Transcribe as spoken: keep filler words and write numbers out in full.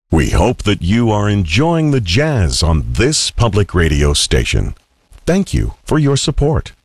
We hope that you are enjoying the jazz on this public radio station. Thank you for your support.